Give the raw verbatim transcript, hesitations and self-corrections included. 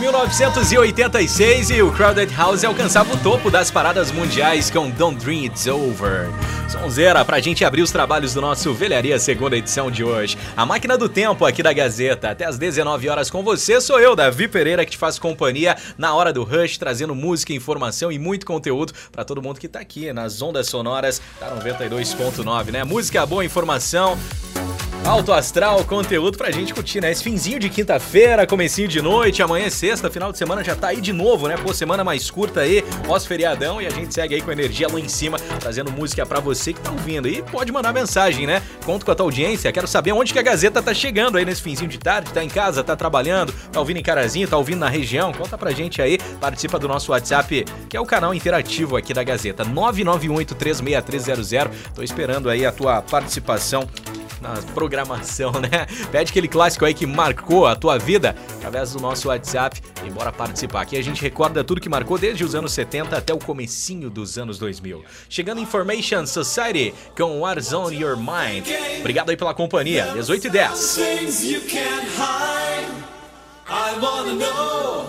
mil novecentos e oitenta e seis e o Crowded House alcançava o topo das paradas mundiais com Don't Dream It's Over. Sonzeira pra gente abrir os trabalhos do nosso Velharia segunda edição de hoje. A máquina do tempo aqui da Gazeta. Até às dezenove horas com você, sou eu, Davi Pereira, que te faz companhia na hora do Rush, trazendo música, informação e muito conteúdo pra todo mundo que tá aqui nas ondas sonoras da noventa e dois ponto nove, né? Música boa, informação, alto astral, conteúdo pra gente curtir, né? Esse finzinho de quinta-feira, comecinho de noite, amanhã é sexta, final de semana já tá aí de novo, né? Pô, semana mais curta aí, pós-feriadão, e a gente segue aí com energia lá em cima, trazendo música pra você que tá ouvindo. E pode mandar mensagem, né? Conto com a tua audiência, quero saber onde que a Gazeta tá chegando aí nesse finzinho de tarde, tá em casa, tá trabalhando, tá ouvindo em Carazinho, tá ouvindo na região, conta pra gente aí, participa do nosso WhatsApp, que é o canal interativo aqui da Gazeta, nove nove um oito três seis três zero zero. Tô esperando aí a tua participação na programação, né? Pede aquele clássico aí que marcou a tua vida através do nosso WhatsApp e bora participar. Aqui a gente recorda tudo que marcou desde os anos setenta até o comecinho dos anos dois mil. Chegando Information Society com What's on Your Mind. Obrigado aí pela companhia. dezoito e dez.